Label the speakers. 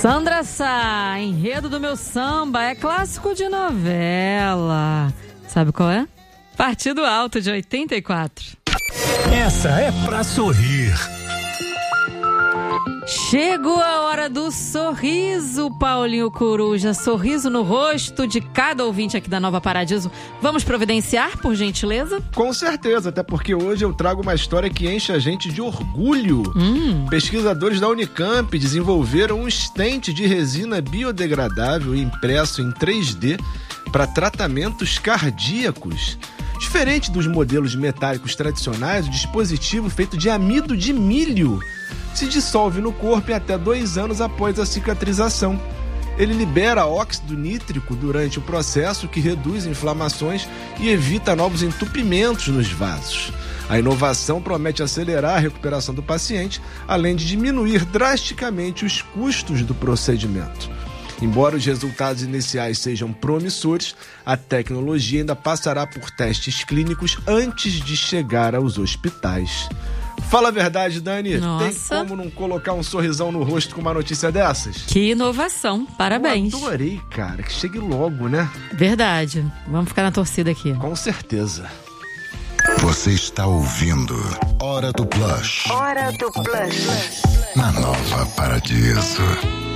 Speaker 1: Sandra Sá, enredo do meu samba, é clássico de novela. Sabe qual é? Partido Alto, de 84.
Speaker 2: Essa é pra sorrir.
Speaker 1: Chegou a hora do sorriso, Paulinho Coruja. Sorriso no rosto de cada ouvinte aqui da Nova Paradiso. Vamos providenciar, por gentileza?
Speaker 3: Com certeza, até porque hoje eu trago uma história que enche a gente de orgulho. Pesquisadores da Unicamp desenvolveram um estente de resina biodegradável impresso em 3D para tratamentos cardíacos. Diferente dos modelos metálicos tradicionais, o dispositivo feito de amido de milho se dissolve no corpo em até 2 anos após a cicatrização. Ele libera óxido nítrico durante o processo, que reduz inflamações e evita novos entupimentos nos vasos. A inovação promete acelerar a recuperação do paciente, além de diminuir drasticamente os custos do procedimento. Embora os resultados iniciais sejam promissores, a tecnologia ainda passará por testes clínicos antes de chegar aos hospitais. Fala a verdade, Dani.
Speaker 1: Nossa.
Speaker 3: Tem como não colocar um sorrisão no rosto com uma notícia dessas?
Speaker 1: Que inovação, parabéns.
Speaker 3: Eu adorei, cara, que chegue logo, né?
Speaker 1: Verdade, vamos ficar na torcida aqui.
Speaker 3: Com certeza.
Speaker 2: Você está ouvindo Hora do Plush.
Speaker 4: Hora do Plush.
Speaker 2: Na Nova Paradiso.